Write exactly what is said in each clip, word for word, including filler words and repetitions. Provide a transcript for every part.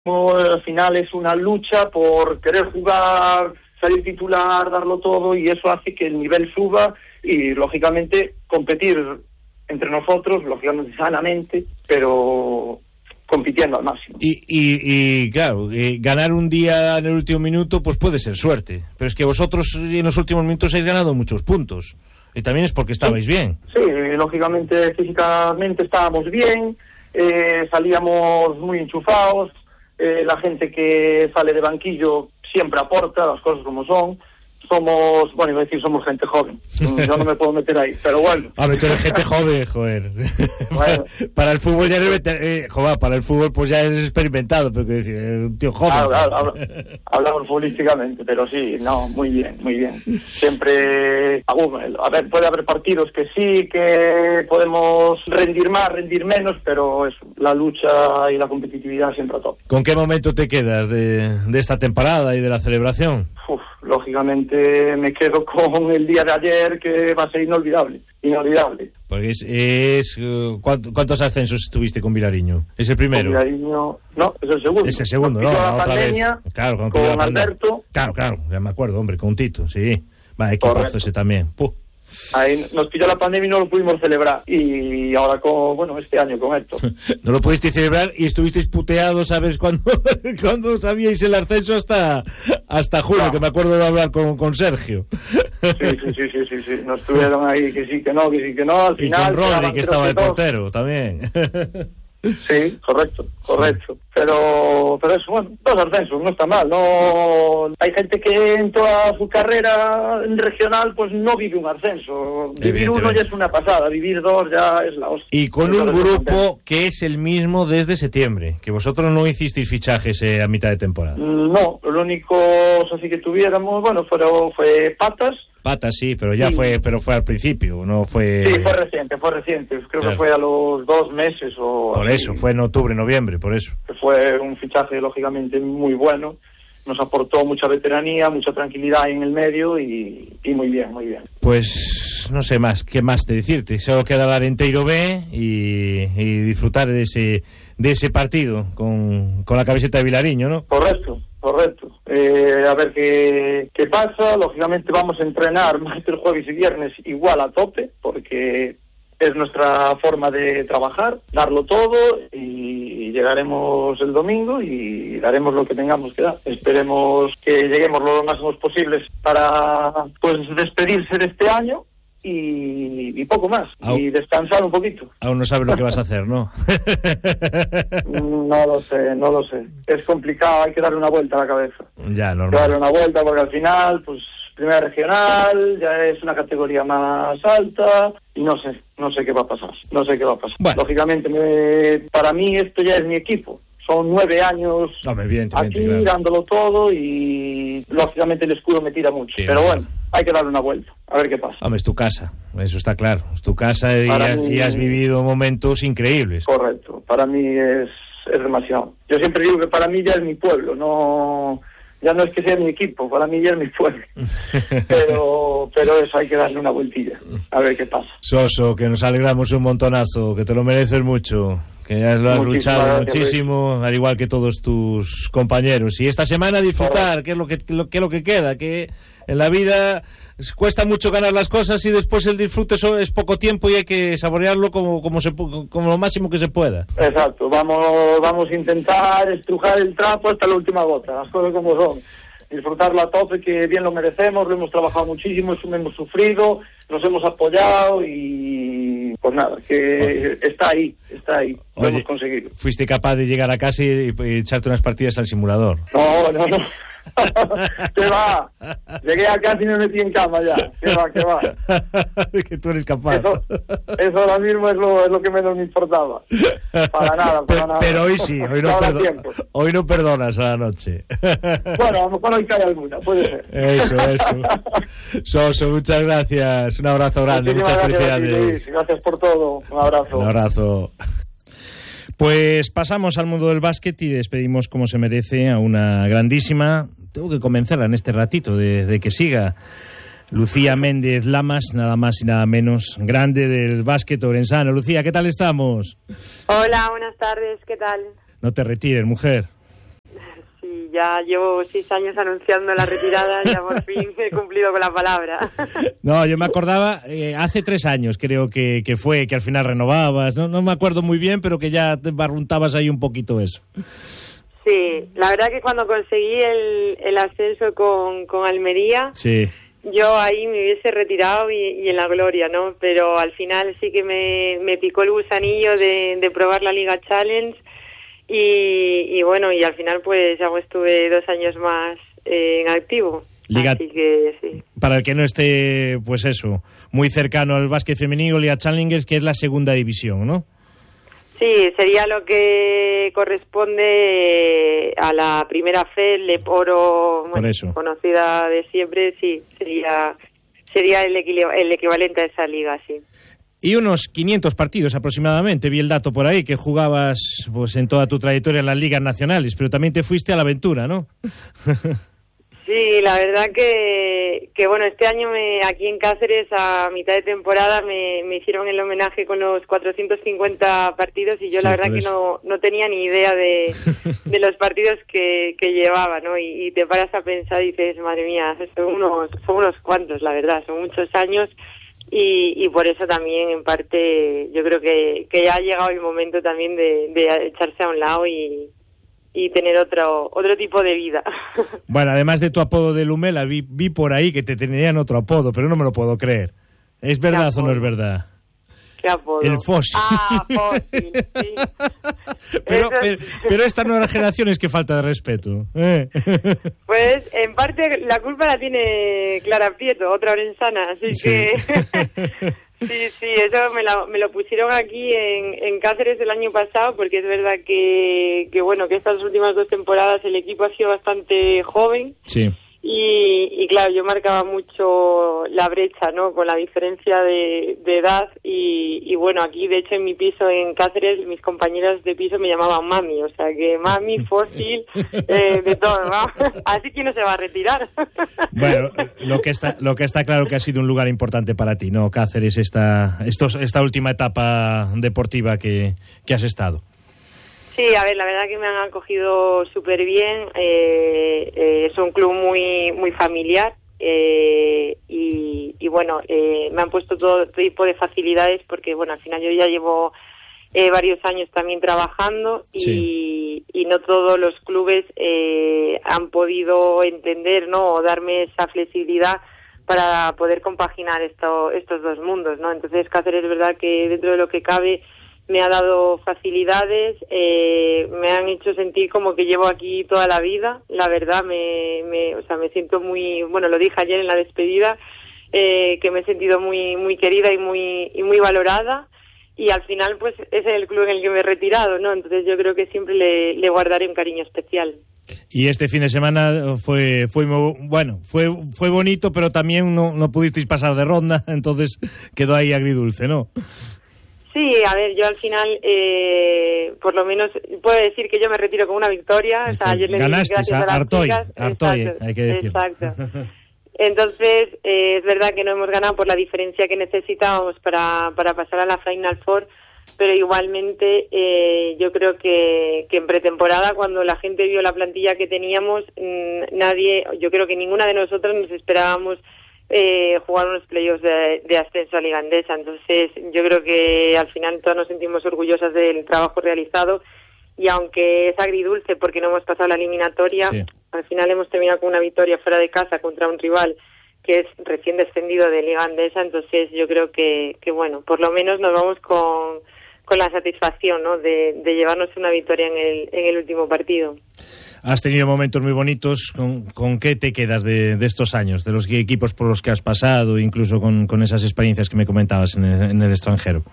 Al final es una lucha por querer jugar, salir titular, darlo todo, y eso hace que el nivel suba y, lógicamente, competir entre nosotros, lógicamente sanamente, pero compitiendo al máximo. Y, y, y claro, eh, ganar un día en el último minuto pues puede ser suerte, pero es que vosotros en los últimos minutos habéis ganado muchos puntos, y también es porque estabais sí. bien. Sí, lógicamente, físicamente estábamos bien, eh, salíamos muy enchufados, eh, la gente que sale de banquillo siempre aporta, las cosas como son. Somos, bueno, iba a decir somos gente joven, yo no me puedo meter ahí, pero bueno. A meter gente joven, joder. Bueno. Para el fútbol ya eres, eh, joder, para el fútbol pues ya eres experimentado, pero que decir, un tío joven. Claro, claro, hablo, hablamos futbolísticamente, pero sí, no, muy bien, muy bien. Siempre, a ver, puede haber partidos que sí, que podemos rendir más, rendir menos, pero eso, la lucha y la competitividad siempre a tope. ¿Con qué momento te quedas de, de esta temporada y de la celebración? Uf, lógicamente me quedo con el día de ayer, que va a ser inolvidable, inolvidable. Porque es, es uh, ¿cuántos ascensos estuviste con Vilariño? ¿Es el primero? Con Vilariño, no, es el segundo. Es el segundo, ¿no? La otra pandemia, vez. Claro, con, con Alberto. Claro, claro, ya me acuerdo, hombre, con Tito, sí. Va, equipazo ese también. Puh. Ahí nos pilló la pandemia y no lo pudimos celebrar, y ahora con, bueno, este año con esto no lo pudisteis celebrar y estuvisteis puteados, ¿sabes? Cuando, cuando sabíais el ascenso hasta hasta julio, no. Que me acuerdo de hablar con, con Sergio. Sí, sí, sí, sí, sí, sí, nos estuvieron ahí que sí, que no, que sí, que no, al y final... Y con Rodri, que estaba de portero, también. Sí, correcto, correcto. Pero, pero eso, bueno, dos ascensos, no está mal. No, hay gente que en toda su carrera regional pues no vive un ascenso. Vivir uno ya es una pasada, vivir dos ya es la hostia. Y con un grupo que es el mismo desde septiembre, que vosotros no hicisteis fichajes eh, a mitad de temporada. No, lo único así que tuviéramos, bueno, fue, fue Patas. Patas, sí, pero ya sí. fue pero fue al principio, no fue... Sí, fue reciente, fue reciente. Creo claro. que fue a los dos meses o... Por así. Eso, fue en octubre, noviembre, por eso. Que fue un fichaje, lógicamente, muy bueno. Nos aportó mucha veteranía, mucha tranquilidad en el medio y, y muy bien, muy bien. Pues no sé más, qué más te decirte. Solo queda dar Enteiro B y, y disfrutar de ese de ese partido con, con la camiseta de Vilariño, ¿no? Correcto, correcto. Eh, a ver qué, qué pasa. Lógicamente vamos a entrenar martes, jueves y viernes igual a tope, porque es nuestra forma de trabajar, darlo todo, y llegaremos el domingo y daremos lo que tengamos que dar. Esperemos que lleguemos lo máximos posibles para pues despedirse de este año y, y poco más, Au. y descansar un poquito. Aún no sabes lo que vas a hacer, ¿no? No lo sé, no lo sé. Es complicado, hay que darle una vuelta a la cabeza. Ya, normal. Hay que darle una vuelta porque al final, pues, primera regional, ya es una categoría más alta y no sé, no sé qué va a pasar, no sé qué va a pasar. Bueno. Lógicamente, me, para mí esto ya es mi equipo. Son nueve años no, aquí claro. dándolo todo y lógicamente el escudo me tira mucho. Sí, pero bueno, hay que darle una vuelta, a ver qué pasa. Hombre, es tu casa, eso está claro. Es tu casa y, has, mí, y has vivido momentos increíbles. Correcto, para mí es, es demasiado. Yo siempre digo que para mí ya es mi pueblo, no... Ya no es que sea mi equipo, para mí ya es mi pueblo. Pero pero eso hay que darle una vueltilla, a ver qué pasa. Soso, que nos alegramos un montonazo, que te lo mereces mucho, que ya lo has Muchísimas luchado gracias, muchísimo, Luis. Al igual que todos tus compañeros. Y esta semana disfrutar, que es lo que, lo, que es lo que queda, que en la vida cuesta mucho ganar las cosas y después el disfrute es poco tiempo y hay que saborearlo como como se como lo máximo que se pueda. Exacto, vamos vamos a intentar estrujar el trapo hasta la última gota, las cosas como son. Disfrutarlo a tope, que bien lo merecemos, lo hemos trabajado muchísimo, hemos sufrido, nos hemos apoyado y pues nada, que Oye. está ahí, está ahí, lo Oye, hemos conseguido. ¿Fuiste capaz de llegar a casa y, y echarte unas partidas al simulador? No, no, no. ¿Qué va? Llegué a casa y me metí en cama ya. ¿Qué va? ¿Qué va? Que tú eres capaz. Eso, eso ahora mismo es lo, es lo que menos me importaba. Para nada, para pero, nada. Pero hoy sí, hoy no, perdo- hoy no perdonas a la noche. Bueno, a lo mejor hoy cae alguna, puede ser. Eso, eso. Soso, muchas gracias. Un abrazo grande, Muchísimas muchas gracias felicidades. A ti, gracias por todo. Un abrazo. Un abrazo. Pues pasamos al mundo del básquet y despedimos como se merece a una grandísima, tengo que convencerla en este ratito de, de que siga, Lucía Méndez Lamas, nada más y nada menos, grande del básquet orensano. Lucía, ¿qué tal estamos? Hola, buenas tardes, ¿qué tal? No te retires, mujer. ya llevo seis años anunciando la retirada, ya por fin he cumplido con la palabra. No, yo me acordaba, eh, hace tres años creo que, que fue, que al final renovabas, no, no me acuerdo muy bien, pero que ya te barruntabas ahí un poquito eso. Sí, la verdad que cuando conseguí el, el ascenso con, con Almería, sí, yo ahí me hubiese retirado y, y en la gloria, ¿no? Pero al final sí que me, me picó el gusanillo de, de probar la Liga Challenge y, y bueno, y al final pues ya estuve dos años más eh, en activo. Liga, así que sí. Para el que no esté, pues eso, muy cercano al básquet femenino, Liga Challengers, que es la segunda división, ¿no? Sí, sería lo que corresponde a la primera F E L, Leporo, bueno, conocida de siempre, sí, sería sería el, equil- el equivalente a esa liga, sí. Y unos quinientos partidos aproximadamente, vi el dato por ahí, que jugabas pues en toda tu trayectoria en las ligas nacionales, pero también te fuiste a la aventura, ¿no? Sí, la verdad que, que bueno, este año me, aquí en Cáceres a mitad de temporada me, me hicieron el homenaje con los cuatrocientos cincuenta partidos y yo sí, la verdad que no, no tenía ni idea de, de los partidos que, que llevaba, ¿no? Y, y te paras a pensar y dices, madre mía, son unos, son unos cuantos, la verdad, son muchos años y, y por eso también en parte yo creo que, que ya ha llegado el momento también de, de echarse a un lado y y tener otro otro tipo de vida. Bueno, además de tu apodo de Lumela, vi, vi por ahí que te tenían otro apodo, pero no me lo puedo creer. ¿Es verdad o no es verdad? ¿Qué apodo? El fósil. Ah, fósil, sí. pero, pero, pero esta nueva generación es que falta de respeto. ¿eh? Pues, en parte, la culpa la tiene Clara Prieto, otra orensana, así sí. que... Sí, sí, eso me lo, me lo pusieron aquí en, en Cáceres el año pasado, porque es verdad que, que, bueno, que estas últimas dos temporadas el equipo ha sido bastante joven. Sí. Y, y claro, yo marcaba mucho la brecha, ¿no? Con la diferencia de, de edad y, y bueno, aquí de hecho en mi piso en Cáceres mis compañeras de piso me llamaban mami, o sea que mami, fósil, eh, de todo, ¿no? Así que no se va a retirar. Bueno, lo que está lo que está claro que ha sido un lugar importante para ti, ¿no? Cáceres, esta, estos, esta última etapa deportiva que, que has estado. Sí, a ver, la verdad que me han acogido súper bien, eh, eh, es un club muy muy familiar eh, y, y bueno, eh, me han puesto todo tipo de facilidades porque bueno, al final yo ya llevo eh, varios años también trabajando y, sí. y no todos los clubes eh, han podido entender, ¿no? O darme esa flexibilidad para poder compaginar esto, estos dos mundos, ¿no? Entonces Cáceres es verdad que dentro de lo que cabe me ha dado facilidades, eh, me han hecho sentir como que llevo aquí toda la vida, la verdad, me, me, o sea, me siento muy, bueno, lo dije ayer en la despedida, eh, que me he sentido muy, muy querida y muy, y muy valorada, y al final, pues, es el club en el que me he retirado, ¿no? Entonces yo creo que siempre le, le guardaré un cariño especial. Y este fin de semana fue, fue bueno, fue, fue bonito, pero también no, no pudisteis pasar de ronda, entonces quedó ahí agridulce, ¿no? Sí, a ver, yo al final, eh, por lo menos, puedo decir que yo me retiro con una victoria. O sea, ayer le ganaste gracias a, a las Artoy, chicas. Artoy, Exacto, hay que decir. Exacto. Entonces, eh, es verdad que no hemos ganado por la diferencia que necesitábamos para, para pasar a la Final Four, pero igualmente eh, yo creo que, que en pretemporada, cuando la gente vio la plantilla que teníamos, mmm, nadie, yo creo que ninguna de nosotros nos esperábamos Eh, jugar unos playoffs de, de ascenso a Liga Endesa. Entonces yo creo que al final todos nos sentimos orgullosas del trabajo realizado y aunque es agridulce porque no hemos pasado la eliminatoria, sí. Al final hemos terminado con una victoria fuera de casa contra un rival que es recién descendido de Liga Endesa. Entonces yo creo que, que bueno, por lo menos nos vamos con, con la satisfacción, ¿no? de, de llevarnos una victoria en el, en el último partido. Has tenido momentos muy bonitos. ¿Con, con qué te quedas de, de estos años, de los equipos por los que has pasado, incluso con, con esas experiencias que me comentabas en el, en el extranjero?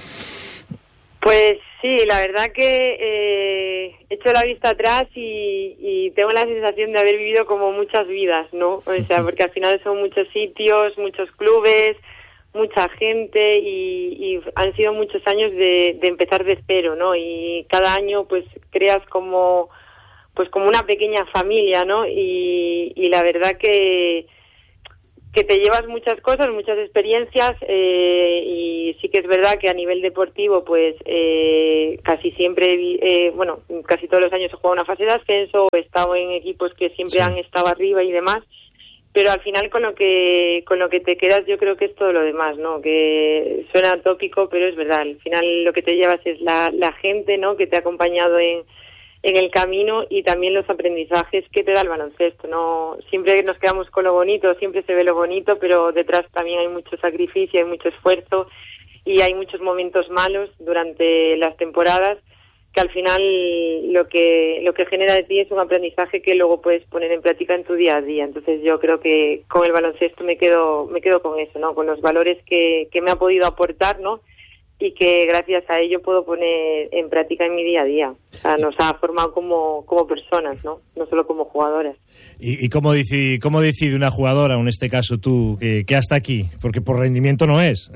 Pues sí, la verdad que eh, he hecho la vista atrás y, y tengo la sensación de haber vivido como muchas vidas, ¿no? O sea, porque al final son muchos sitios, muchos clubes, mucha gente y, y han sido muchos años de, de empezar de cero, ¿no? Y cada año pues creas como pues como una pequeña familia, ¿no? Y, y la verdad que que te llevas muchas cosas, muchas experiencias, eh, y sí que es verdad que a nivel deportivo, pues eh, casi siempre, eh, bueno, casi todos los años he jugado una fase de ascenso, he estado en equipos que siempre sí. han estado arriba y demás, pero al final con lo que con lo que te quedas yo creo que es todo lo demás, ¿no? Que suena tópico, pero es verdad, al final lo que te llevas es la, la gente, ¿no? Que te ha acompañado en en el camino y también los aprendizajes que te da el baloncesto, ¿no? Siempre nos quedamos con lo bonito, siempre se ve lo bonito, pero detrás también hay mucho sacrificio, hay mucho esfuerzo y hay muchos momentos malos durante las temporadas que al final lo que lo que genera de ti es un aprendizaje que luego puedes poner en práctica en tu día a día. Entonces yo creo que con el baloncesto me quedo me quedo con eso, ¿no? Con los valores que que me ha podido aportar, ¿no? Y que gracias a ello puedo poner en práctica en mi día a día. O sea, nos ha formado como como personas, ¿no? No solo como jugadoras. ¿Y, y cómo, decide, cómo decide una jugadora, en este caso tú, que, que hasta aquí? Porque por rendimiento no es.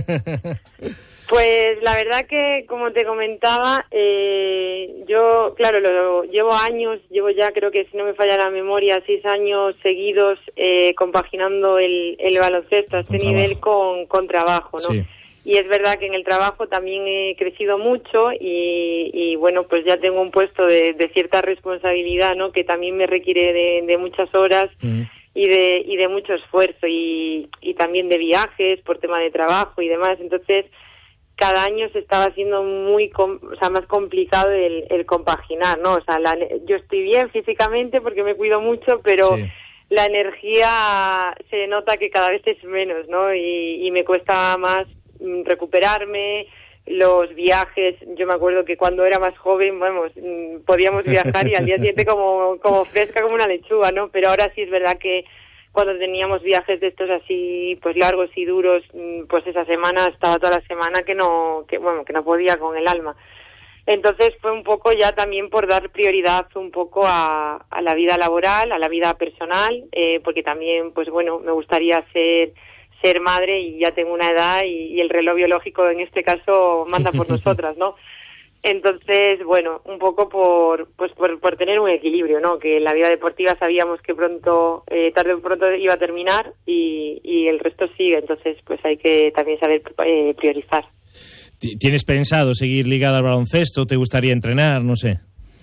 Pues la verdad que, como te comentaba, eh, yo, claro, lo, llevo años, llevo ya, creo que si no me falla la memoria, seis años seguidos eh, compaginando el, el baloncesto a este con nivel trabajo. con, con trabajo, ¿no? Sí. Y es verdad que en el trabajo también he crecido mucho y, y bueno, pues ya tengo un puesto de, de cierta responsabilidad, ¿no? Que también me requiere de, de muchas horas mm. y de y de mucho esfuerzo y, y también de viajes por tema de trabajo y demás. Entonces, cada año se estaba haciendo muy, com- o sea, más complicado el, el compaginar, ¿no? O sea, la, yo estoy bien físicamente porque me cuido mucho, pero sí. la energía se nota que cada vez es menos, ¿no? Y, y me cuesta más recuperarme, los viajes. Yo me acuerdo que cuando era más joven, vamos, podíamos viajar y al día siguiente como, como fresca como una lechuga, ¿no? Pero ahora sí es verdad que cuando teníamos viajes de estos así, pues largos y duros, pues esa semana estaba toda la semana que no, que bueno, que no podía con el alma. Entonces fue un poco ya también por dar prioridad un poco a, a la vida laboral, a la vida personal, eh, porque también, pues bueno, me gustaría ser ser madre y ya tengo una edad y, y el reloj biológico en este caso manda por nosotras, ¿no? Entonces, bueno, un poco por pues por, por tener un equilibrio, ¿no? Que la vida deportiva sabíamos que pronto, eh, tarde o pronto iba a terminar y, y el resto sigue, entonces pues hay que también saber eh, priorizar. ¿Tienes pensado seguir ligada al baloncesto? ¿Te gustaría entrenar? No sé.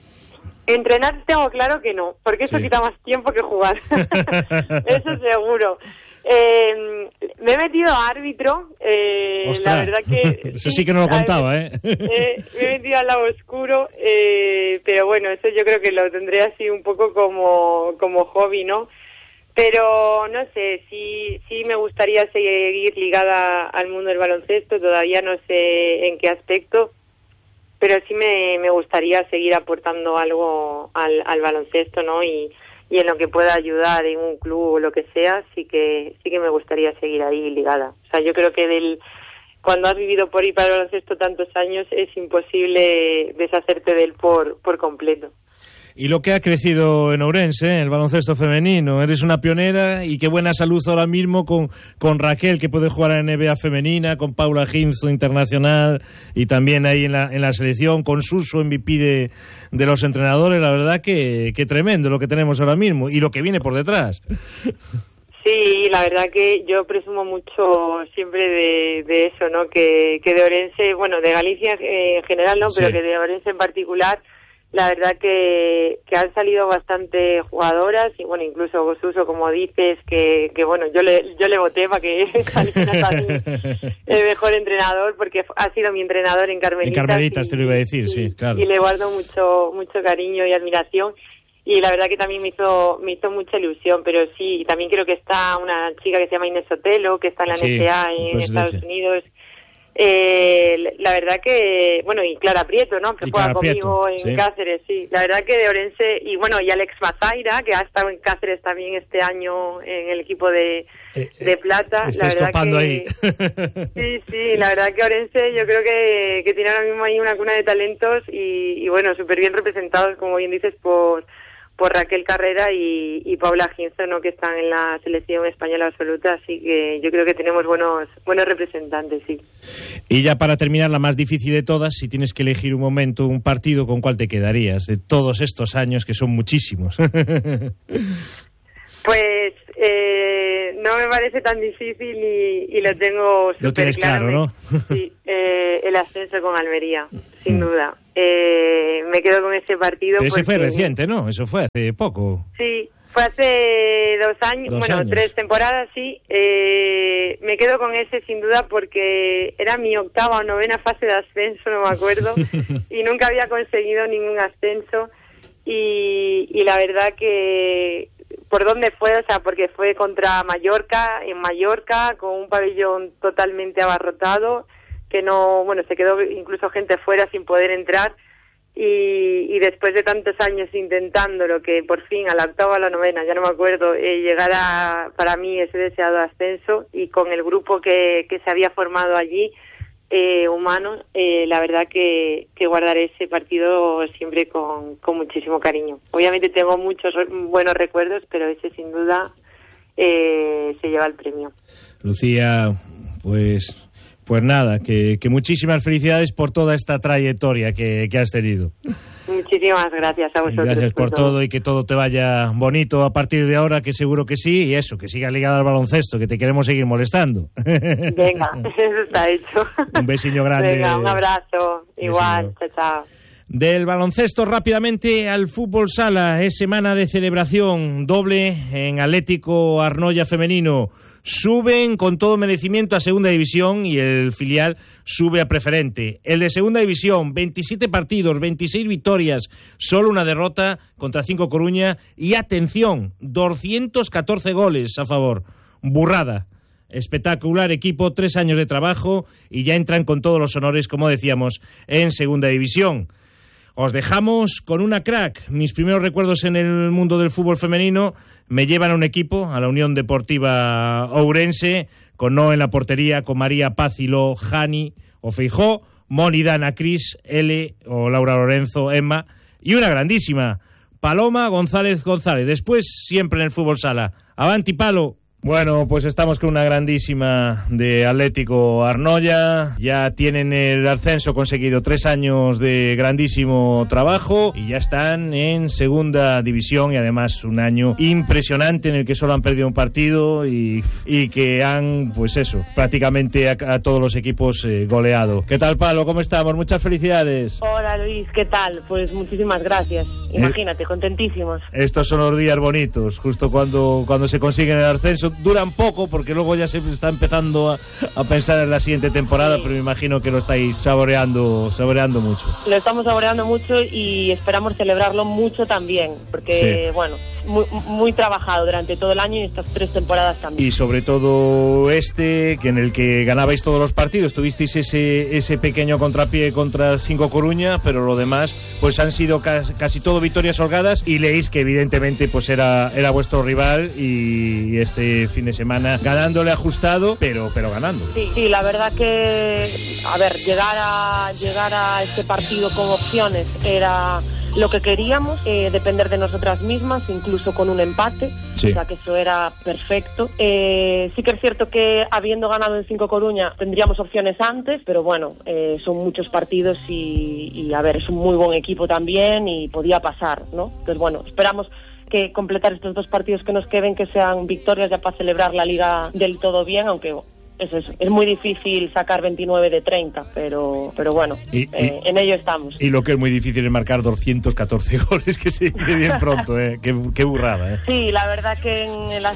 Entrenar tengo claro que no, porque eso sí. quita más tiempo que jugar. Eso seguro. Eh, me he metido a árbitro, eh, la verdad que... Eso sí, sí que no lo contaba, ¿eh? eh me he metido al lado oscuro, eh, pero bueno, eso yo creo que lo tendré así un poco como, como hobby, ¿no? Pero no sé, sí, sí me gustaría seguir ligada al mundo del baloncesto, todavía no sé en qué aspecto, pero sí me, me gustaría seguir aportando algo al, al baloncesto, ¿no? Y, y en lo que pueda ayudar en un club o lo que sea, sí que sí que me gustaría seguir ahí ligada. O sea, yo creo que del cuando has vivido por y para el baloncesto tantos años es imposible deshacerte de él por, por completo. Y lo que ha crecido en Ourense, ¿eh? El baloncesto femenino, eres una pionera y qué buena salud ahora mismo con, con Raquel, que puede jugar en N B A femenina, con Paula Ginzo, internacional, y también ahí en la, en la selección, con Suso, M V P de, de los entrenadores. La verdad que, que tremendo lo que tenemos ahora mismo y lo que viene por detrás. Sí, la verdad que yo presumo mucho siempre de, de eso, ¿no? Que, que de Ourense, bueno, de Galicia en general, ¿no? Sí. Pero que de Ourense en particular, la verdad que, que han salido bastante jugadoras y bueno, incluso Gosuso, como dices, que, que bueno, yo le yo le voté para que saliera también el mejor entrenador porque ha sido mi entrenador en Carmelitas. En Carmelitas y, te lo iba a decir, y, sí, claro. Y le guardo mucho mucho cariño y admiración y la verdad que también me hizo me hizo mucha ilusión, pero sí, también creo que está una chica que se llama Inés Sotelo, que está en la sí, N C A en pues Estados decir. Unidos. Eh, la verdad que, bueno, y Clara Prieto, ¿no? Que y juega Clara conmigo Prieto, en sí. Cáceres, sí. La verdad que de Ourense, y bueno, y Alex Mazaira, que ha estado en Cáceres también este año en el equipo de, eh, de plata. Estás la verdad copando que, ahí. Sí, sí, la verdad que Ourense yo creo que, que tiene ahora mismo ahí una cuna de talentos y, y bueno, súper bien representados, como bien dices, por... por Raquel Carrera y, y Paula Ginzo, ¿no? Que están en la selección española absoluta, así que yo creo que tenemos buenos buenos representantes, sí. Y ya para terminar, la más difícil de todas, si tienes que elegir un momento, un partido, ¿con cuál te quedarías de todos estos años, que son muchísimos? Pues, eh, no me parece tan difícil y, y lo tengo súper Lo tienes claro, claro, ¿no? Sí, eh, el ascenso con Almería, sin mm. duda. Eh, me quedo con ese partido. Pero ese porque... fue reciente, ¿no? Eso fue hace poco. Sí, fue hace dos años, dos bueno, años. tres temporadas, sí. Eh, me quedo con ese sin duda porque era mi octava o novena fase de ascenso, no me acuerdo, y nunca había conseguido ningún ascenso. Y, y la verdad que por dónde fue, o sea, porque fue contra Mallorca, en Mallorca, con un pabellón totalmente abarrotado, que no, bueno, se quedó incluso gente fuera sin poder entrar, y, y después de tantos años intentándolo, que por fin a la octava o a la novena, ya no me acuerdo, eh, llegara para mí ese deseado ascenso, y con el grupo que, que se había formado allí, Eh, humano, eh, la verdad que, que guardaré ese partido siempre con, con muchísimo cariño. Obviamente tengo muchos re- buenos recuerdos, pero ese sin duda eh, se lleva el premio. Lucía, pues pues nada, que, que muchísimas felicidades por toda esta trayectoria que, que has tenido. Muchísimas gracias a vosotros. Gracias por, por todo. todo y que todo te vaya bonito a partir de ahora, que seguro que sí, y eso, que sigas ligada al baloncesto, que te queremos seguir molestando. Venga, eso está hecho. Un besiño grande. Venga, un abrazo. Igual, chao, chao. Del baloncesto rápidamente al fútbol sala. Es semana de celebración doble en Atlético Arnoia femenino. Suben con todo merecimiento a segunda división y el filial sube a preferente. El de segunda división, veintisiete partidos, veintiséis victorias, solo una derrota contra cinco Coruña y atención, doscientos catorce goles a favor. Burrada. Espectacular equipo, tres años de trabajo y ya entran con todos los honores, como decíamos, en segunda división. Os dejamos con una crack. Mis primeros recuerdos en el mundo del fútbol femenino me llevan a un equipo, a la Unión Deportiva Ourense, con No en la portería, con María Pácilo, Jani o Feijó, Moni, Dana, Cris, L o Laura Lorenzo, Emma, y una grandísima, Paloma González González. Después siempre en el fútbol sala. Avanti, Palo. Bueno, pues estamos con una grandísima de Atlético Arnoia. Ya tienen el ascenso conseguido, tres años de grandísimo trabajo y ya están en segunda división y además un año impresionante en el que solo han perdido un partido y, y que han, pues eso, prácticamente a, a todos los equipos eh, goleado. ¿Qué tal, Palo? ¿Cómo estamos? Muchas felicidades. Hola, Luis, ¿qué tal? Pues muchísimas gracias. Imagínate, eh, contentísimos. Estos son los días bonitos, justo cuando, cuando se consiguen el ascenso. Duran poco porque luego ya se está empezando a, a pensar en la siguiente temporada, sí. Pero me imagino que lo estáis saboreando saboreando mucho. Lo estamos saboreando mucho y esperamos celebrarlo mucho también, porque, sí. bueno, muy, muy trabajado durante todo el año y estas tres temporadas también. Y sobre todo este, que en el que ganabais todos los partidos, tuvisteis ese ese pequeño contrapié contra cinco Coruña, pero lo demás pues han sido casi, casi todo victorias holgadas y leéis que evidentemente pues era, era vuestro rival y, y este fin de semana ganándole ajustado, pero pero ganando. Sí, sí, la verdad que, a ver, llegar a llegar a este partido con opciones era lo que queríamos, eh, depender de nosotras mismas, incluso con un empate, sí. O sea que eso era perfecto. Eh, sí que es cierto que habiendo ganado en cinco Coruña tendríamos opciones antes, pero bueno, eh, son muchos partidos y, y a ver, es un muy buen equipo también y podía pasar, ¿no? Entonces bueno, esperamos que completar estos dos partidos que nos queden, que sean victorias ya para celebrar la Liga del todo bien, aunque es eso, es muy difícil sacar veintinueve de treinta, pero pero bueno, y, eh, y, en ello estamos. Y lo que es muy difícil es marcar doscientos catorce goles, que se dice bien pronto, ¿eh? qué, qué burrada. ¿eh? Sí, la verdad que en el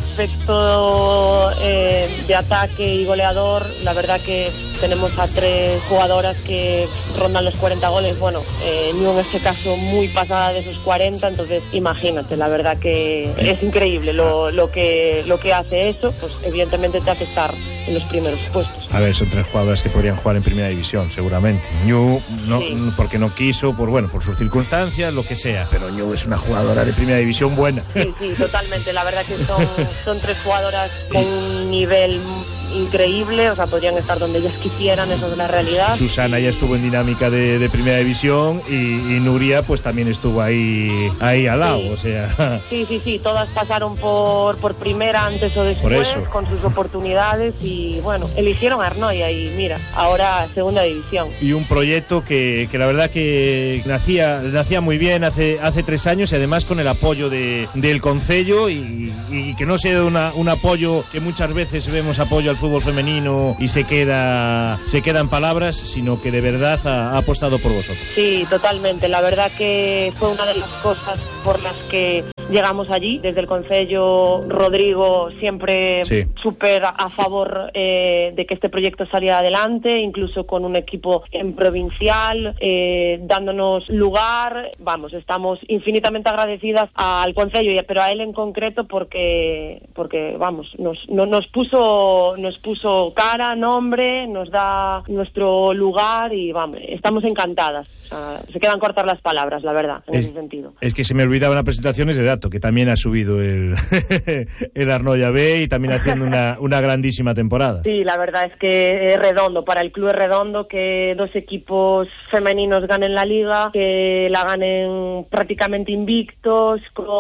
aspecto eh, de ataque y goleador, la verdad que tenemos a tres jugadoras que rondan los cuarenta goles, bueno, eh, Ñu en este caso muy pasada de esos cuarenta, entonces imagínate, la verdad que es increíble lo, lo que lo que hace eso, pues evidentemente te hace estar en los primeros puestos. A ver, son tres jugadoras que podrían jugar en primera división, seguramente. Ñu, no, sí. porque no quiso, por bueno, por sus circunstancias, lo que sea, pero Ñu es una jugadora de primera división buena. Sí, sí, totalmente. La verdad que son, son tres jugadoras con un nivel increíble, o sea, podrían estar donde ellas quisieran, eso es la realidad. Susana ya estuvo en dinámica de, de primera división y, y Nuria pues también estuvo ahí ahí al lado, sí. o sea... Sí, sí, sí, todas pasaron por, por primera antes o después, con sus oportunidades y bueno, eligieron a Arnoia y mira, ahora segunda división. Y un proyecto que, que la verdad que nacía, nacía muy bien hace, hace tres años y además con el apoyo de, del Concello y, y que no sea una, un apoyo que muchas veces vemos apoyo al fútbol femenino y se queda, se queda en palabras, sino que de verdad ha, ha apostado por vosotros. Sí, totalmente, la verdad que fue una de las cosas por las que llegamos allí. Desde el Concello, Rodrigo siempre sí. súper a favor eh, de que este proyecto saliera adelante, incluso con un equipo en provincial, eh, dándonos lugar. Vamos, estamos infinitamente agradecidas al Concello, pero a él en concreto porque, porque vamos, nos, no, nos puso nos puso cara, nombre, nos da nuestro lugar y vamos, estamos encantadas. O sea, se quedan cortas las palabras, la verdad, en es, ese sentido. Es que se me olvidaba las presentaciones de Dato, que también ha subido el, el Arnoia B y también haciendo una, una grandísima temporada. Sí, la verdad es que es redondo, para el club es redondo que dos equipos femeninos ganen la liga, que la ganen prácticamente invictos,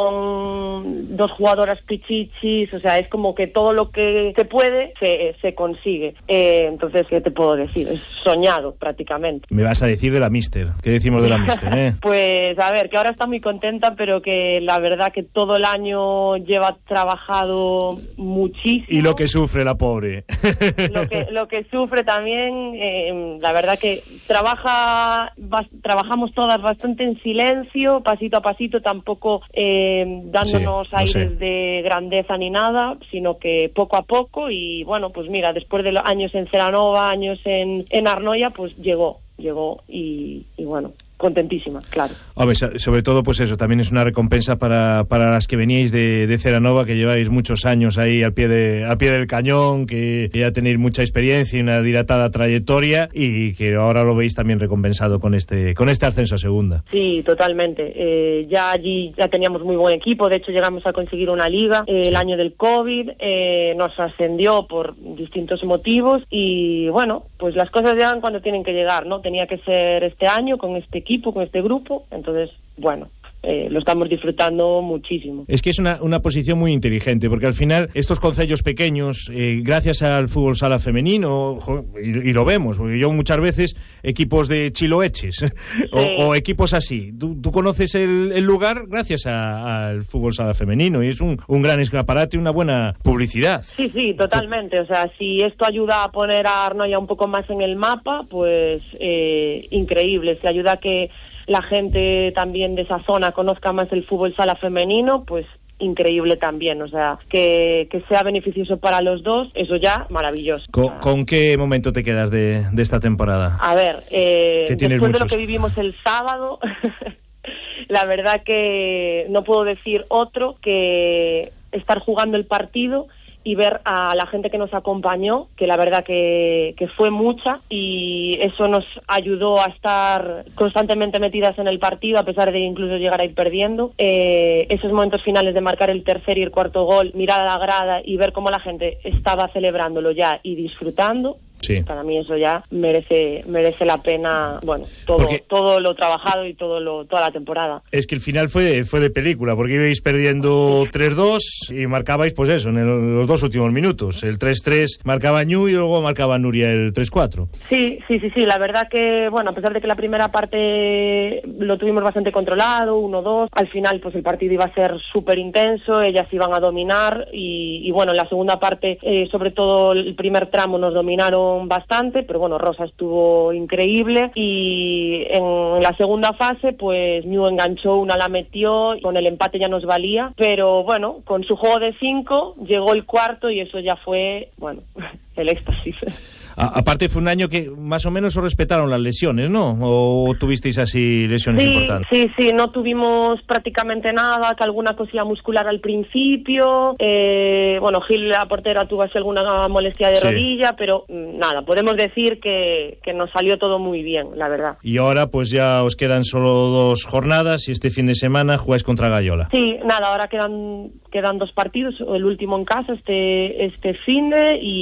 con dos jugadoras pichichis, o sea, es como que todo lo que se puede se, se consigue. Eh, entonces, ¿qué te puedo decir? Es soñado prácticamente. Me vas a decir de la Míster. ¿Qué decimos de la Míster, eh? Pues a ver, que ahora está muy contenta, pero que la verdad que todo el año lleva trabajado muchísimo. Y lo que sufre la pobre. Lo que, lo que sufre también, eh, la verdad que trabaja, va, trabajamos todas bastante en silencio, pasito a pasito, tampoco eh, dándonos sí, aires sé. de grandeza ni nada, sino que poco a poco y bueno, pues mira, después de los años en Celanova, años en, en Arnoia, pues llegó, llegó y, y bueno, contentísima, claro. Hombre, sobre todo pues eso, también es una recompensa para, para las que veníais de, de Celanova, que lleváis muchos años ahí al pie de al pie del cañón, que ya tenéis mucha experiencia y una dilatada trayectoria y que ahora lo veis también recompensado con este con este ascenso a segunda. Sí, totalmente. Eh, ya allí ya teníamos muy buen equipo, de hecho llegamos a conseguir una liga eh, sí. el año del COVID, eh, nos ascendió por distintos motivos y bueno, pues las cosas llegan cuando tienen que llegar, ¿no? Tenía que ser este año con este equipo, con este grupo, entonces, bueno, eh, lo estamos disfrutando muchísimo. Es que es una, una posición muy inteligente, porque al final estos concellos pequeños, eh, gracias al fútbol sala femenino, y, y lo vemos, porque yo muchas veces equipos de chiloeches sí. o, o equipos así, tú, tú conoces el, el lugar gracias al fútbol sala femenino y es un, un gran escaparate y una buena publicidad. Sí, sí, totalmente, o sea, si esto ayuda a poner a Arnoia un poco más en el mapa, pues eh, increíble, si ayuda a que la gente también de esa zona conozca más el fútbol sala femenino, pues increíble también, o sea, que, que sea beneficioso para los dos, eso ya, maravilloso. ¿Con, o sea, ¿con qué momento te quedas de, de esta temporada? A ver, eh, después muchos? de lo que vivimos el sábado, la verdad que no puedo decir otro que estar jugando el partido y ver a la gente que nos acompañó, que la verdad que, que fue mucha, y eso nos ayudó a estar constantemente metidas en el partido, a pesar de incluso llegar a ir perdiendo. Eh, esos momentos finales de marcar el tercer y el cuarto gol, mirar a la grada y ver cómo la gente estaba celebrándolo ya y disfrutando, sí. Para mí eso ya merece merece la pena, bueno, todo porque todo lo trabajado y todo lo toda la temporada. Es que el final fue fue de película, porque ibais perdiendo tres dos y marcabais pues eso, en el, los dos últimos minutos. El tres tres marcaba Ñu y luego marcaba Nuria el tres cuatro. Sí, sí, sí, sí, la verdad que, bueno, a pesar de que la primera parte lo tuvimos bastante controlado, uno dos, al final pues el partido iba a ser súper intenso, ellas iban a dominar y, y bueno, en la segunda parte, eh, sobre todo el primer tramo nos dominaron bastante, pero bueno, Rosa estuvo increíble y en la segunda fase pues Ñu enganchó una, la metió, con el empate ya nos valía, pero bueno, con su juego de cinco llegó el cuarto y eso ya fue, bueno, el éxtasis. A, aparte fue un año que más o menos os respetaron las lesiones, ¿no? ¿O tuvisteis así lesiones sí, importantes? Sí, sí, no tuvimos prácticamente nada, que alguna cosilla muscular al principio, eh, bueno, Gil, la portera, tuvo así alguna molestia de sí. rodilla, pero nada, podemos decir que, que nos salió todo muy bien, la verdad. Y ahora pues ya os quedan solo dos jornadas y este fin de semana jugáis contra Gayola. Sí, nada, ahora quedan quedan dos partidos, el último en casa este este finde y,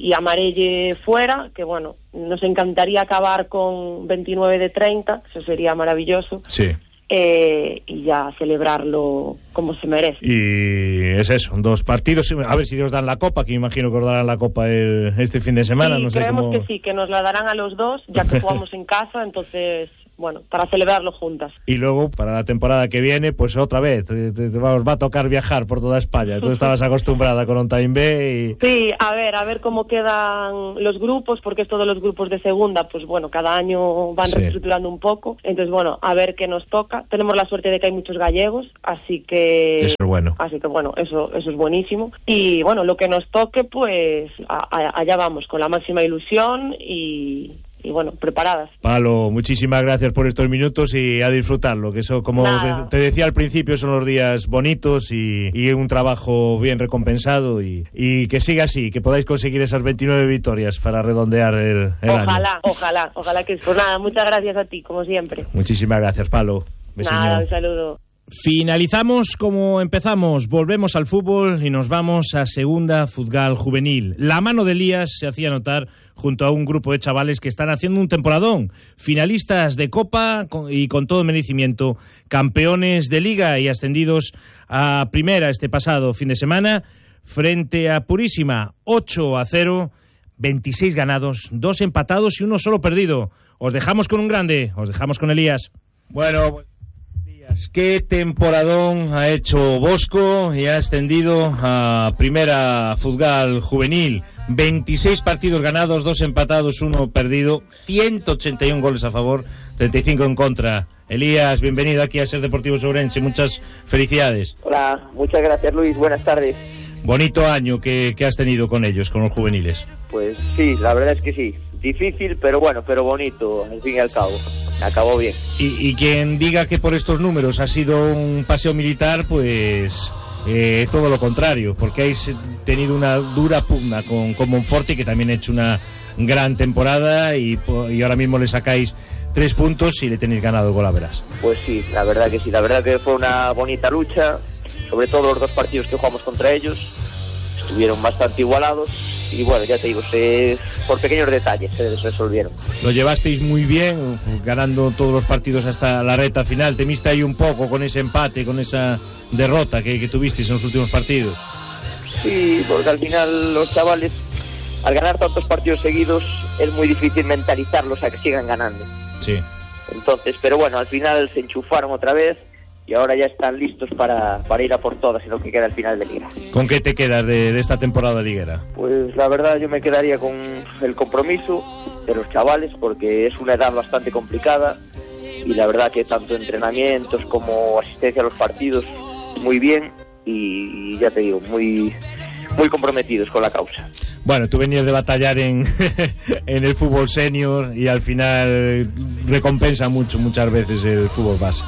y Amarelle fuera, que bueno, nos encantaría acabar con veintinueve de treinta, eso sería maravilloso. Sí. Eh, y ya celebrarlo como se merece. Y es eso, dos partidos, a ver si Dios dan la copa, que imagino que os darán la copa el, este fin de semana. Sí, no sé creemos cómo... que sí, que nos la darán a los dos, ya que jugamos en casa, entonces, bueno, para celebrarlo juntas. Y luego, para la temporada que viene, pues otra vez, te, te, te va, os va a tocar viajar por toda España. Tú estabas acostumbrada con Ontain B y... Sí, a ver, a ver cómo quedan los grupos, porque esto de los grupos de segunda, pues bueno, cada año van sí. reestructurando un poco. Entonces, bueno, a ver qué nos toca. Tenemos la suerte de que hay muchos gallegos, así que... Eso es bueno. Así que, bueno, eso, eso es buenísimo. Y, bueno, lo que nos toque, pues, a, a, allá vamos, con la máxima ilusión y... y bueno, preparadas. Palo, muchísimas gracias por estos minutos y a disfrutarlo, que eso, como te, te decía al principio, son los días bonitos y, y un trabajo bien recompensado y, y que siga así, que podáis conseguir esas veintinueve victorias para redondear el, el ojalá, año. Ojalá, ojalá, ojalá que... Pues nada, muchas gracias a ti, como siempre. Muchísimas gracias, Palo. Besiño. Nada, un saludo. Finalizamos como empezamos, volvemos al fútbol y nos vamos a Segunda Futgal Juvenil. La mano de Elías se hacía notar junto a un grupo de chavales que están haciendo un temporadón, finalistas de Copa y con todo merecimiento, campeones de Liga y ascendidos a Primera este pasado fin de semana frente a Purísima, ocho a cero, veintiséis ganados, dos empatados y uno solo perdido. Os dejamos con un grande, os dejamos con Elías. Bueno... Qué temporadón ha hecho Bosco y ha ascendido a Primera Futgal Juvenil. veintiséis partidos ganados, dos empatados, uno perdido, ciento ochenta y uno goles a favor, treinta y cinco en contra. Elías, bienvenido aquí a Ser Deportivo Ourense, muchas felicidades. Hola, muchas gracias Luis, buenas tardes. Bonito año que, que has tenido con ellos, con los juveniles. Pues sí, la verdad es que sí. Difícil, pero bueno, pero bonito, al fin y al cabo. Acabó bien. Y, y quien diga que por estos números ha sido un paseo militar, pues eh, todo lo contrario, porque habéis tenido una dura pugna con, con Monforte, que también ha hecho una gran temporada y, y ahora mismo le sacáis tres puntos y le tenéis ganado Golaveras. Pues sí, la verdad que sí, la verdad que fue una bonita lucha, sobre todo los dos partidos que jugamos contra ellos, estuvieron bastante igualados. Y bueno, ya te digo, se, por pequeños detalles se resolvieron. Lo llevasteis muy bien, ganando todos los partidos hasta la recta final. Temiste ahí un poco con ese empate, con esa derrota que, que tuvisteis en los últimos partidos. Sí, porque al final los chavales, al ganar tantos partidos seguidos, es muy difícil mentalizarlos a que sigan ganando. Sí. Entonces, pero bueno, al final se enchufaron otra vez y ahora ya están listos para, para ir a por todas en lo que queda al final de Liga. ¿Con qué te quedas de, de esta temporada liguera? Pues la verdad yo me quedaría con el compromiso de los chavales, porque es una edad bastante complicada y la verdad que tanto entrenamientos como asistencia a los partidos muy bien y ya te digo, muy, muy comprometidos con la causa. Bueno, tú venías de batallar en, en el fútbol senior y al final recompensa mucho muchas veces el fútbol base.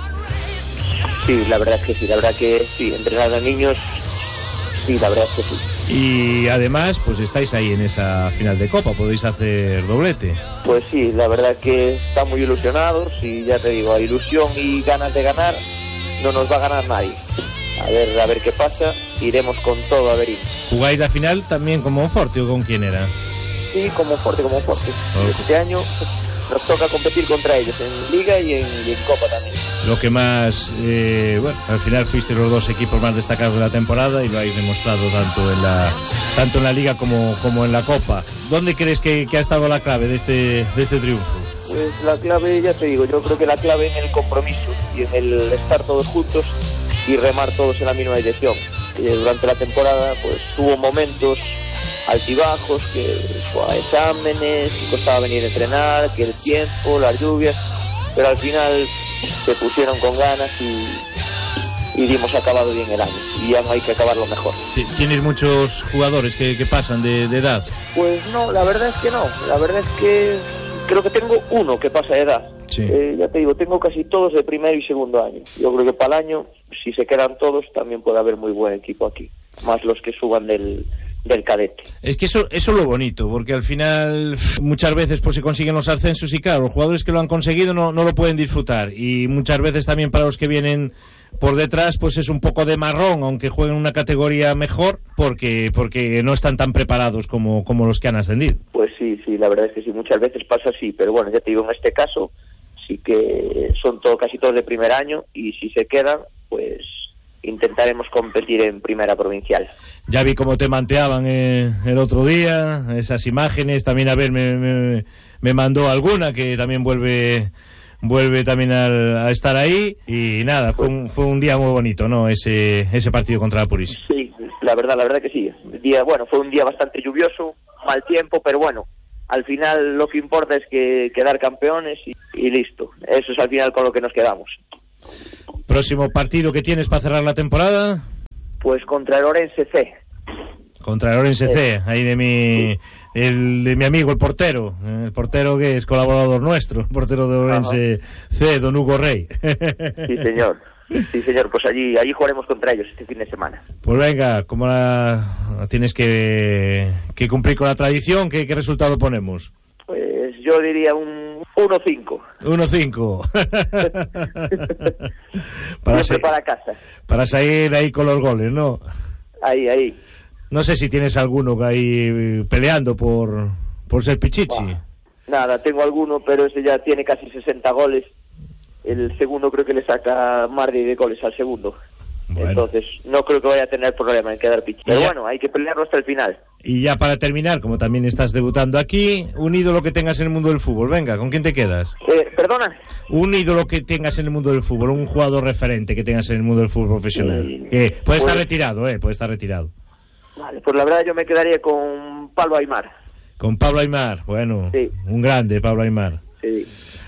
Sí, la verdad es que sí, la verdad que sí, entrenar a niños, sí, la verdad es que sí. Y además, pues estáis ahí en esa final de Copa, podéis hacer doblete. Pues sí, la verdad que están muy ilusionados y ya te digo, a ilusión y ganas de ganar, no nos va a ganar nadie. A ver, a ver qué pasa, iremos con todo a ver. ¿Jugáis la final también con Monforte o con quién era? Sí, con Monforte, con Monforte. Okay. Este año nos toca competir contra ellos en Liga y en, y en Copa también. Lo que más, eh, bueno, al final fuiste los dos equipos más destacados de la temporada y lo habéis demostrado tanto en la tanto en la Liga como, como en la Copa. ¿Dónde crees que, que ha estado la clave de este, de este triunfo? Pues la clave, ya te digo, yo creo que la clave en el compromiso y en el estar todos juntos y remar todos en la misma dirección. Y durante la temporada pues tuvo momentos altibajos, que fue a exámenes, que costaba venir a entrenar, que el tiempo, las lluvias, pero al final se pusieron con ganas y, y dimos acabado bien el año y ya no hay que acabarlo mejor. ¿Tienes muchos jugadores que, que pasan de, de edad? Pues no, la verdad es que no, la verdad es que creo que tengo uno que pasa de edad. Sí. Eh, ya te digo, tengo casi todos de primero y segundo año. Yo creo que para el año, si se quedan todos, también puede haber muy buen equipo aquí, más los que suban del del cadete. Es que eso, eso es lo bonito, porque al final muchas veces pues se consiguen los ascensos y claro, los jugadores que lo han conseguido no, no lo pueden disfrutar y muchas veces también para los que vienen por detrás pues es un poco de marrón, aunque jueguen una categoría mejor, porque porque no están tan preparados como, como los que han ascendido. Pues sí, sí, la verdad es que sí, muchas veces pasa así, pero bueno, ya te digo, en este caso sí que son todo, casi todos de primer año, y si se quedan, pues intentaremos competir en primera provincial. Ya vi cómo te manteaban eh, el otro día, esas imágenes, también a ver, me, me, me mandó alguna que también vuelve vuelve también al, a estar ahí, y nada, fue un, fue un día muy bonito, ¿no? Ese ese partido contra la Purísima. Sí, la verdad, la verdad que sí. El día, bueno, fue un día bastante lluvioso, mal tiempo, pero bueno, al final lo que importa es que quedar campeones y, y listo. Eso es al final con lo que nos quedamos. ¿Próximo partido que tienes para cerrar la temporada? Pues contra el Orense C. Contra el Orense C, ahí de mi el de mi amigo, el portero, el portero que es colaborador nuestro, el portero de Orense C, don Hugo Rey. Sí, señor. Sí, señor, pues allí allí jugaremos contra ellos este fin de semana. Pues venga, como la tienes que, que cumplir con la tradición, ¿qué, qué resultado ponemos? Pues yo diría un uno cinco. uno cinco. para, se, para casa. Para salir ahí con los goles, ¿no? Ahí, ahí. No sé si tienes alguno ahí peleando por, por ser Pichichi. Bah, nada, tengo alguno, pero ese ya tiene casi sesenta goles. El segundo creo que le saca más de goles al segundo. Bueno. Entonces no creo que vaya a tener problema en quedar Pichichi. Pero bueno, hay que pelearlo hasta el final. Y ya para terminar, como también estás debutando aquí, un ídolo que tengas en el mundo del fútbol. Venga, ¿con quién te quedas? Eh, ¿Perdona? Un ídolo que tengas en el mundo del fútbol, un jugador referente que tengas en el mundo del fútbol profesional. Eh, eh, puede pues... estar retirado, eh, puede estar retirado. Vale, pues la verdad yo me quedaría con Pablo Aimar. Con Pablo Aimar, bueno, sí. Un grande Pablo Aimar. Sí.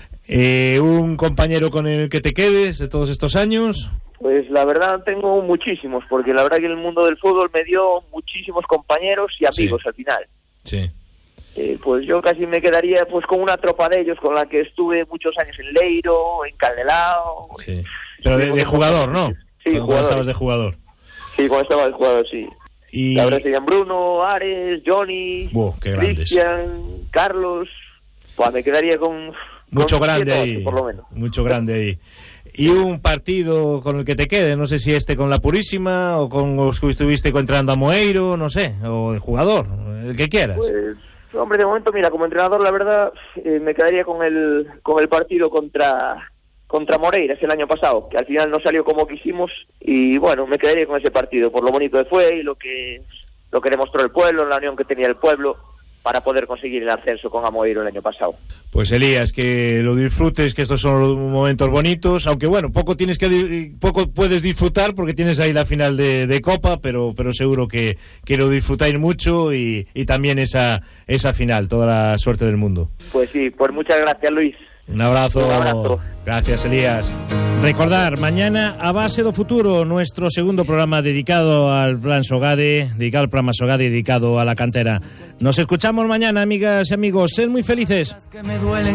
Eh, ¿Un compañero con el que te quedes de todos estos años? Pues la verdad tengo muchísimos, porque la verdad que en el mundo del fútbol me dio muchísimos compañeros y amigos sí. Al final. Sí. Eh, pues yo casi me quedaría pues con una tropa de ellos con la que estuve muchos años en Leiro, en Candelao. Sí. Pero de, de jugador, ¿no? Sí, cuando estabas de jugador. Sí, cuando estaba de jugador, sí. Y... La verdad serían Bruno, Ares, Johnny, wow, Cristian, Carlos. Pues me quedaría con... Mucho con grande siete, ahí. ocho, por lo menos. Mucho grande ahí. Y un partido con el que te quede, no sé si este con la Purísima o con los que estuviste entrando a Moeiro, no sé, o el jugador, el que quieras. Pues, hombre, de momento, mira, como entrenador, la verdad, eh, me quedaría con el con el partido contra contra Moreiras el año pasado, que al final no salió como quisimos, y bueno, me quedaría con ese partido, por lo bonito que fue y lo que lo que demostró el pueblo, la unión que tenía el pueblo, para poder conseguir el ascenso con Amoeiro el año pasado. Pues Elías, que lo disfrutes, que estos son los momentos bonitos, aunque bueno, poco tienes que poco puedes disfrutar porque tienes ahí la final de, de Copa, pero pero seguro que, que lo disfrutáis mucho y, y también esa esa final, toda la suerte del mundo. Pues sí, pues muchas gracias, Luis. Un abrazo. Un abrazo. Gracias, Elías. Recordar, mañana A Base do Futuro, nuestro segundo programa dedicado al Plan Sogade, dedicado al programa Sogade, dedicado a la cantera. Nos escuchamos mañana, amigas y amigos. Sed muy felices.